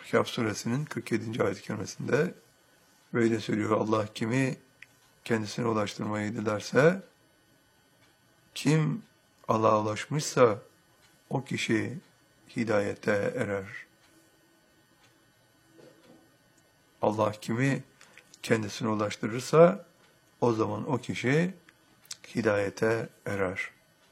Kehf suresinin 47. ayet-i kerimesinde böyle söylüyor: Allah kimi kendisine ulaştırmayı dilerse, kim Allah'a ulaşmışsa o kişi hidayete erer. Allah kimi kendisine ulaştırırsa o zaman o kişi hidayete erer.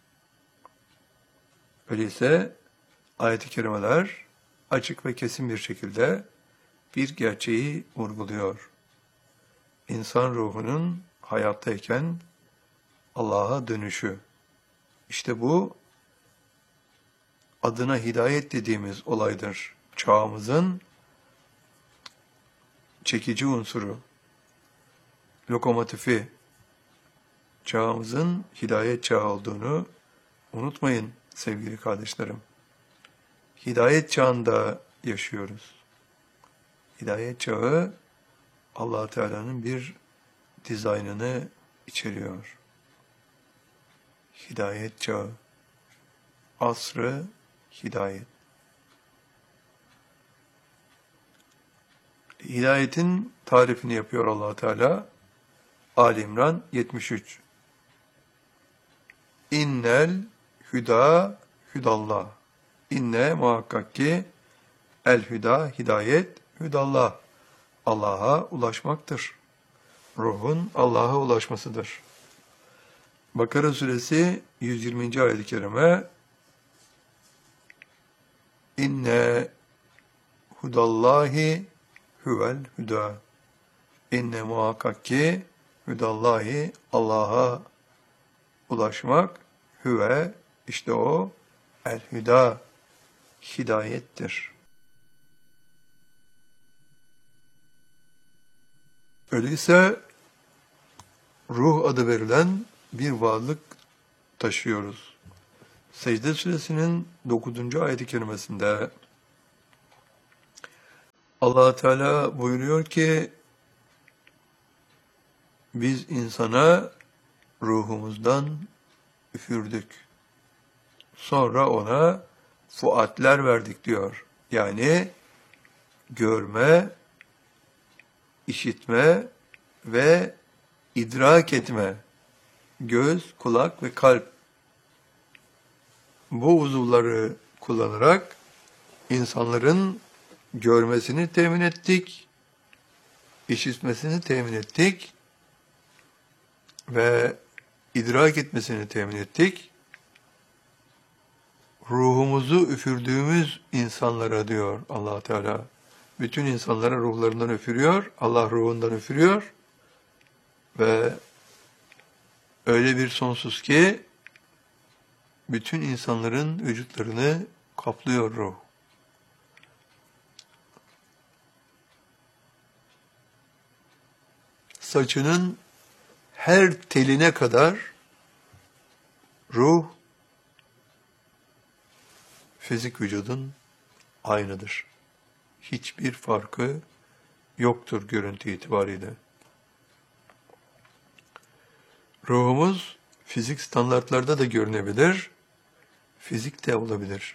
Öyleyse ayet-i kerimeler açık ve kesin bir şekilde bir gerçeği vurguluyor. İnsan ruhunun hayattayken Allah'a dönüşü. İşte bu adına hidayet dediğimiz olaydır. Çağımızın çekici unsuru, lokomotifi, çağımızın hidayet çağı olduğunu unutmayın sevgili kardeşlerim. Hidayet çağında yaşıyoruz. Hidayet çağı Allah Teala'nın bir dizaynını içeriyor. Hidayet çağı, asrı hidayet. Hidayetin tarifini yapıyor Allah Teala. Ali İmran 73. İnnel hüda hüdallah. İnne muhakkak ki el hüda hidayet hüdallah. Allah'a ulaşmaktır. Ruhun Allah'a ulaşmasıdır. Bakara suresi 120. ayet-i kerime: İnne hudallahi huvel hüda. İnne muhakkak ki hüdallahi, Allah'a ulaşmak, hüve, işte o, el hüda, hidayettir. Öyleyse ruh adı verilen bir varlık taşıyoruz. Secde suresinin 9. ayet-i kerimesinde Allah Teala buyuruyor ki, biz insana ruhumuzdan üfürdük. Sonra ona fuatler verdik diyor. Yani görme, işitme ve idrak etme. Göz, kulak ve kalp. Bu uzuvları kullanarak insanların görmesini temin ettik, işitmesini temin ettik ve idrak etmesini temin ettik. Ruhumuzu üfürdüğümüz insanlara diyor Allah Teala. Bütün insanlara ruhlarından üfürüyor, Allah ruhundan üfürüyor ve öyle bir sonsuz ki bütün insanların vücutlarını kaplıyor ruh. Saçının her teline kadar ruh, fizik vücudun aynıdır. Hiçbir farkı yoktur görüntü itibariyle. Ruhumuz fizik standartlarda da görünebilir, fizik de olabilir.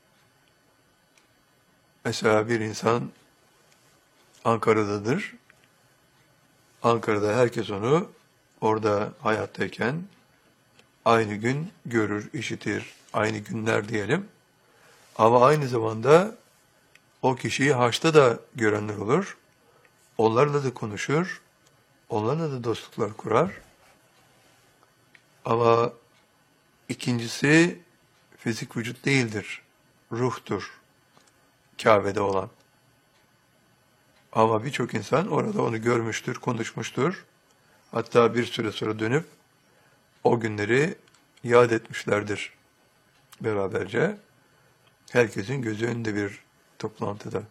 Mesela bir insan Ankara'dadır. Ankara'da herkes onu orada hayattayken aynı gün görür, işitir, aynı günler diyelim. Ama aynı zamanda o kişiyi haçta da görenler olur. Onlarla da konuşur, onlarla da dostluklar kurar. Ama ikincisi fizik vücut değildir, ruhtur Kabe'de olan. Ama birçok insan orada onu görmüştür, konuşmuştur. Hatta bir süre sonra dönüp o günleri yad etmişlerdir beraberce. Herkesin gözü önünde bir toplantıda.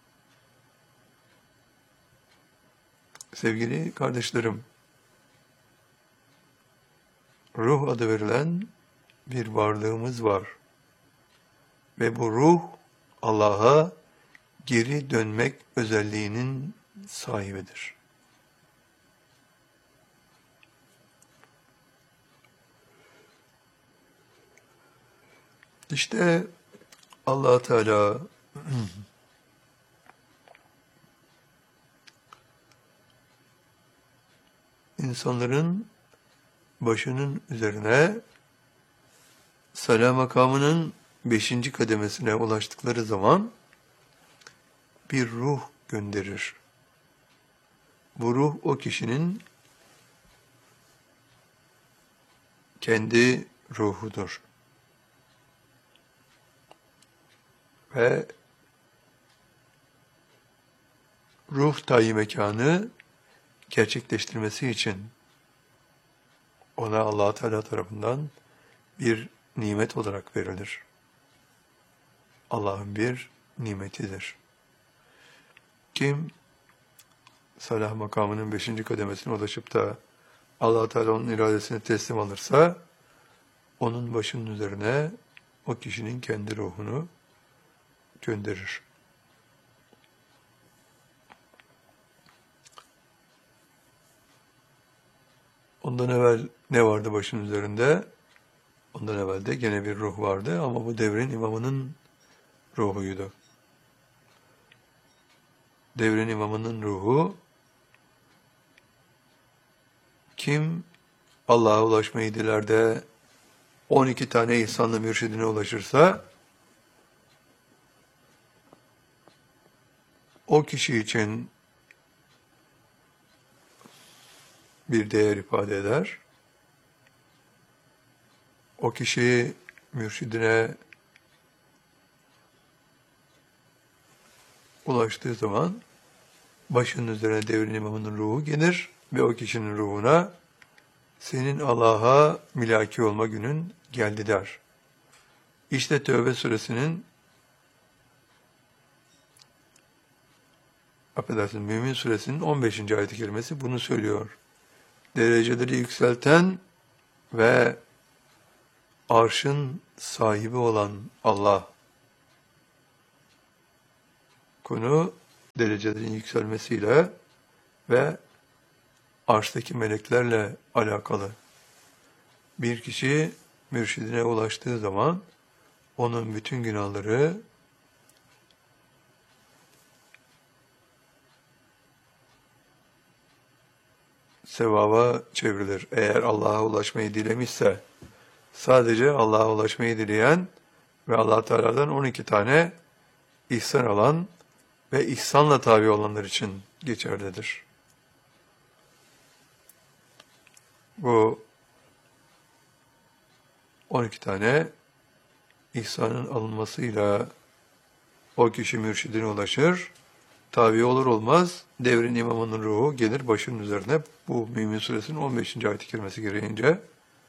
Sevgili kardeşlerim, ruh adı verilen bir varlığımız var. Ve bu ruh Allah'a geri dönmek özelliğinin sahibidir. İşte Allah Teala insanların başının üzerine Sala makamının 5. kademesine ulaştıkları zaman bir ruh gönderir. Bu ruh o kişinin kendi ruhudur. Ve ruh tayi mekanı gerçekleştirmesi için ona Allah Teala tarafından bir nimet olarak verilir. Allah'ın bir nimetidir. Kim salah makamının 5. kademesine ulaşıp da Allah Teala onun iradesine teslim alırsa onun başının üzerine o kişinin kendi ruhunu gönderir. Ondan evvel ne vardı başının üzerinde? Ondan evvel de gene bir ruh vardı ama bu devrin imamının ruhuydu. Devrin imamının ruhu kim Allah'a ulaşmayı diler de 12 tane ihsanlı mürşidine ulaşırsa o kişi için bir değer ifade eder. O kişi mürşidine ulaştığı zaman başının üzerine devrin imamının ruhu gelir ve o kişinin ruhuna senin Allah'a milaki olma günün geldi der. İşte Tevbe suresinin Mümin suresinin 15. ayet-i kerimesi bunu söylüyor. Dereceleri yükselten ve arşın sahibi olan Allah. Konu derecelerin yükselmesiyle ve arştaki meleklerle alakalı. Bir kişi mürşidine ulaştığı zaman onun bütün günahları sevaba çevrilir. Eğer Allah'a ulaşmayı dilemişse, sadece Allah'a ulaşmayı dileyen ve Allah Teala'dan 12 tane ihsan alan ve ihsanla tabi olanlar için geçerlidir. Bu 12 tane ihsanın alınmasıyla o kişi mürşidine ulaşır. Tabi olur olmaz devrin imamının ruhu gelir başının üzerine. Bu Mümin suresinin 15. ayet-i kerimesi gereğince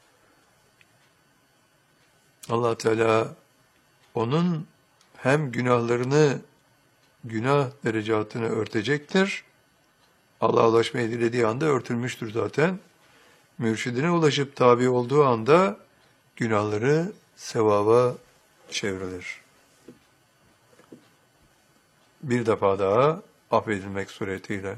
Allah Teala onun hem günahlarını, günah derecatını örtecektir. Allah'a ulaşmayı dilediği anda örtülmüştür zaten. Mürşidine ulaşıp tabi olduğu anda günahları sevaba çevrilir. Bir defa daha affedilmek suretiyle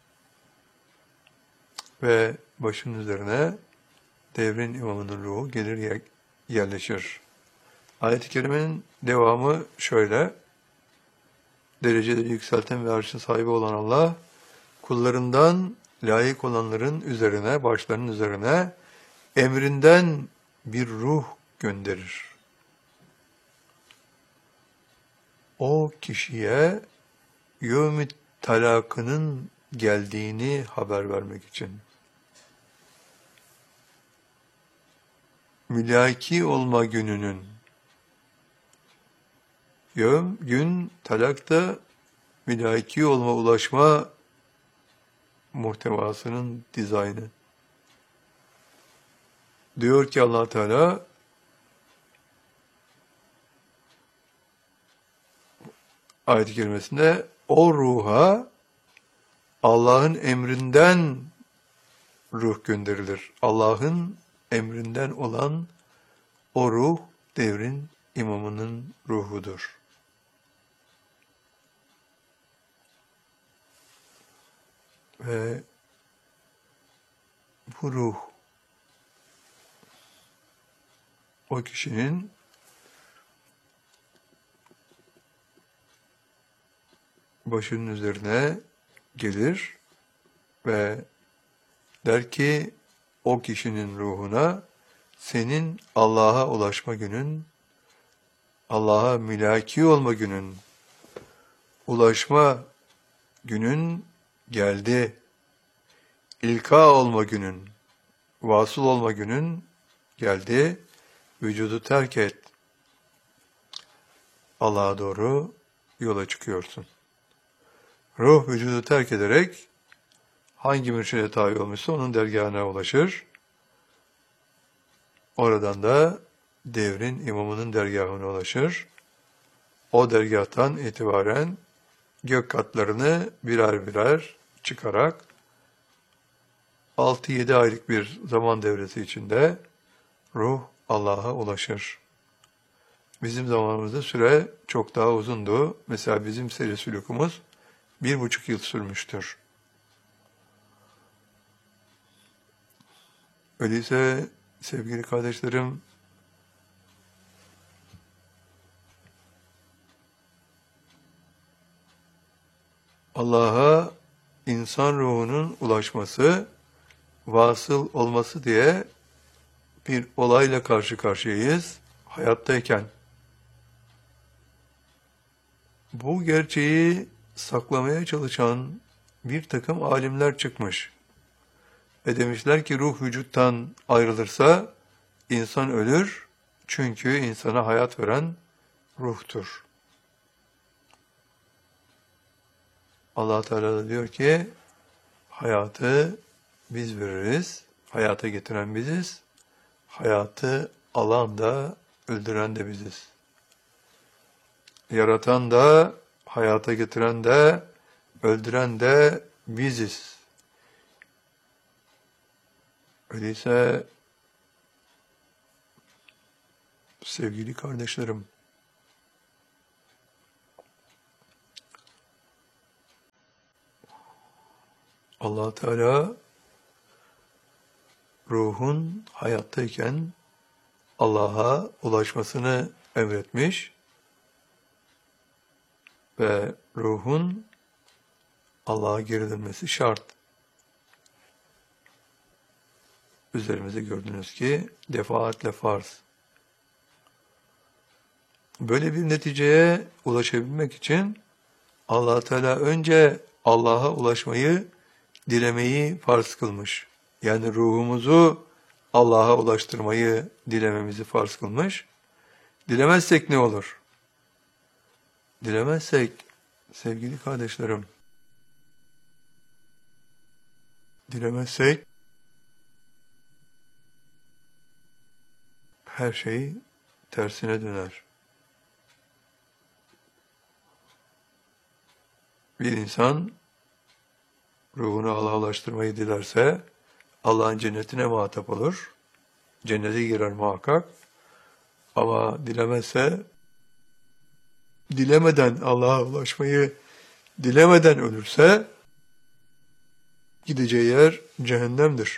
ve başının üzerine devrin imamının ruhu gelir yerleşir. Ayet-i kerimenin devamı şöyle: dereceleri yükselten ve arşın sahibi olan Allah, kullarından layık olanların üzerine, başlarının üzerine emrinden bir ruh gönderir. O kişiye yevm-i talakının geldiğini haber vermek için. Mülaki olma gününün, gün talakta mülaki olma, ulaşma muhtevasının dizaynı. Diyor ki Allah Teala, ayet-i kerimesinde o ruha Allah'ın emrinden ruh gönderilir. Allah'ın emrinden olan o ruh devrin imamının ruhudur. Ve bu ruh o kişinin başının üzerine gelir ve Der ki o kişinin ruhuna senin Allah'a ulaşma günün, Allah'a mülaki olma günün, ulaşma günün geldi. İlka olma günün, vasıl olma günün geldi. Vücudu terk et. Allah'a doğru yola çıkıyorsun. Ruh vücudu terk ederek hangi mürşide tabi olmuşsa onun dergâhına ulaşır. Oradan da devrin imamının dergâhına ulaşır. O dergâhtan itibaren gök katlarını birer birer çıkarak 6-7 aylık bir zaman devresi içinde ruh Allah'a ulaşır. Bizim zamanımızda süre çok daha uzundu. Mesela bizim seyri sülûkumuz 1,5 yıl sürmüştür. Öyleyse sevgili kardeşlerim, Allah'a insan ruhunun ulaşması, vasıl olması diye bir olayla karşı karşıyayız hayattayken. Bu gerçeği saklamaya çalışan bir takım alimler çıkmış. Ve demişler ki ruh vücuttan ayrılırsa insan ölür, çünkü insana hayat veren ruhtur. Allah Teala da diyor ki hayatı biz veririz, hayata getiren biziz, hayatı alan da öldüren de biziz. Yaratan da, hayata getiren de, öldüren de biziz. Öyleyse sevgili kardeşlerim, Allah Teala ruhun hayattayken Allah'a ulaşmasını emretmiş ve ruhun Allah'a geri dönmesi şart. Üzerimize gördünüz ki defaatle farz. Böyle bir neticeye ulaşabilmek için Allah Teala önce Allah'a ulaşmayı, dilemeyi farz kılmış. Yani ruhumuzu Allah'a ulaştırmayı, dilememizi farz kılmış. Dilemezsek ne olur? Dilemezsek sevgili kardeşlerim, dilemezsek her şey tersine döner. Bir insan ruhunu Allah'a ulaştırmayı dilerse Allah'ın cennetine muhatap olur. Cennete girer muhakkak. Ama dilemezse, dilemeden Allah'a ulaşmayı dilemeden ölürse gideceği yer cehennemdir.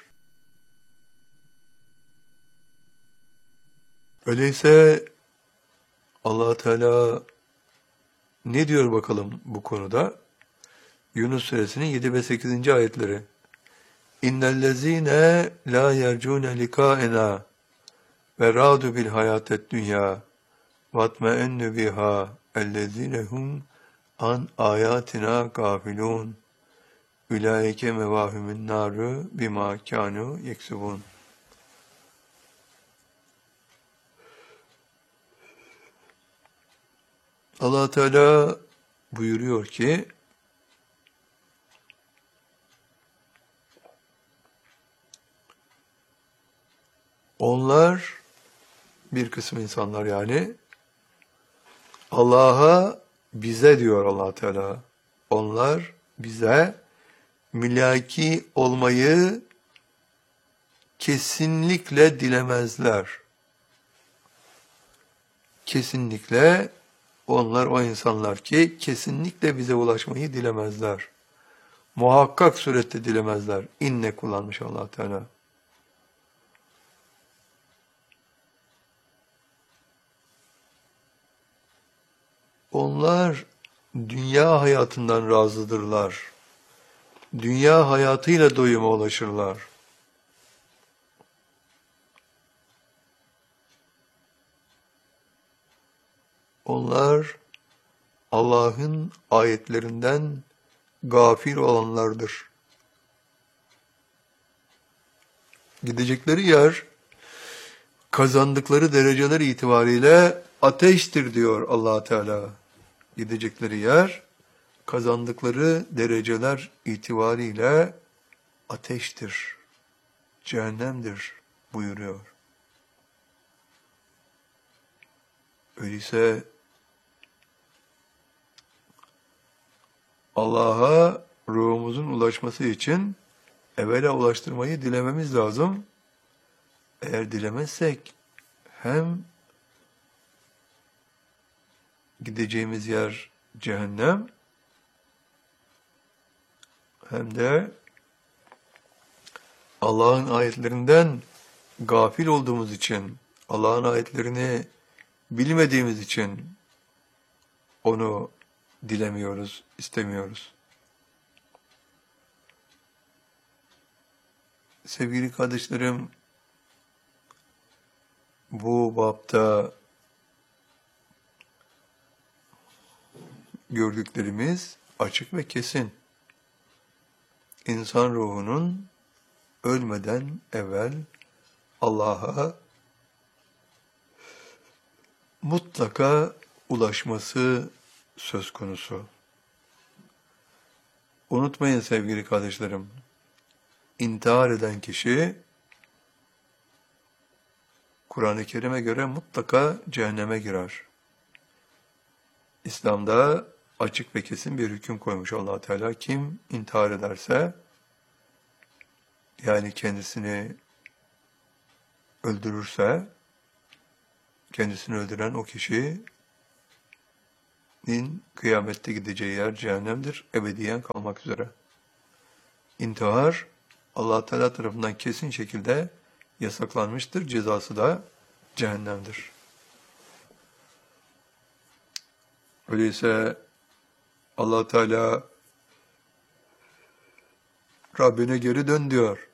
Öyleyse Allah Teala ne diyor bakalım bu konuda? Yunus Suresinin 7 ve 8. ayetleri. İnnellezîne lâ yercûne likâenâ ve râdu bil hayâted dünyâ vatmeennü bihâ ellezîne hum an âyâtinâ gâfilûn ulaike mevâhümün nâru bimâ kânû yeksubûn. Allah Teala buyuruyor ki onlar, bir kısım insanlar yani, Allah'a, bize diyor Allah Teala, onlar bize mülaki olmayı kesinlikle dilemezler. Kesinlikle onlar o insanlar ki kesinlikle bize ulaşmayı dilemezler. Muhakkak surette dilemezler. İnne kullanmış Allah Teala. Onlar dünya hayatından razıdırlar. Dünya hayatıyla doyuma ulaşırlar. Onlar Allah'ın ayetlerinden gafil olanlardır. Gidecekleri yer, kazandıkları dereceler itibariyle ateştir diyor Allah Teala. Gidecekleri yer, kazandıkları dereceler itibariyle ateştir, cehennemdir buyuruyor. Öyleyse Allah'a ruhumuzun ulaşması için evvela ulaştırmayı dilememiz lazım. Eğer dilemezsek hem gideceğimiz yer cehennem hem de Allah'ın ayetlerinden gafil olduğumuz için, Allah'ın ayetlerini bilmediğimiz için onu dilemiyoruz, istemiyoruz. Sevgili kardeşlerim, bu bapta gördüklerimiz açık ve kesin. İnsan ruhunun ölmeden evvel Allah'a mutlaka ulaşması söz konusu. Unutmayın sevgili kardeşlerim, intihar eden kişi Kur'an-ı Kerim'e göre mutlaka cehenneme girer. İslam'da açık ve kesin bir hüküm koymuş Allah Teala. Kim intihar ederse, yani kendisini öldürürse, kendisini öldüren o kişinin kıyamette gideceği yer cehennemdir, ebediyen kalmak üzere. İntihar, Allah Teala tarafından kesin şekilde yasaklanmıştır, cezası da cehennemdir. Öyleyse Allah Teala Rabbine geri dön diyor.